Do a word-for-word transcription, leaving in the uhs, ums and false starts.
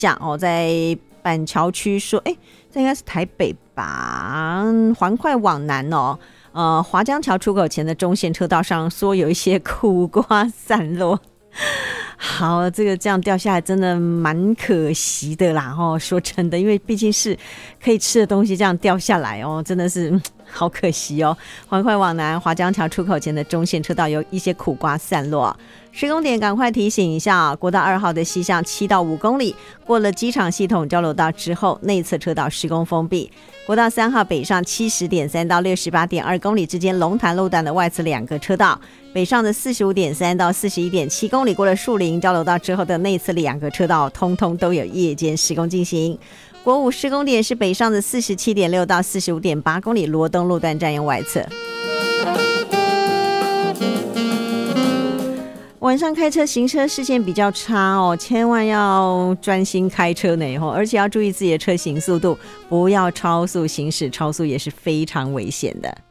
下哦，在板桥区说，哎，这应该是台北吧，环快往南哦。呃，华江桥出口前的中线车道上说有一些苦瓜散落，好，这个这样掉下来真的蛮可惜的啦哦，说真的，因为毕竟是可以吃的东西，这样掉下来哦，真的是、嗯、好可惜哦。环快往南华江桥出口前的中线车道有一些苦瓜散落。施工点赶快提醒一下，国道二号的西向七到五公里，过了机场系统交流道之后，内侧车道施工封闭。国道三号北上七十点三到六十八点二公里之间，龙潭路段的外侧两个车道，北上的四十五点三到四十一点七公里，过了树林交流道之后的内侧两个车道，通通都有夜间施工进行。国五施工点是北上的四十七点六到四十五点八公里，罗东路段占用外侧。晚上开车行车视线比较差哦，千万要专心开车呢哦，而且要注意自己的车行速度，不要超速行驶，超速也是非常危险的。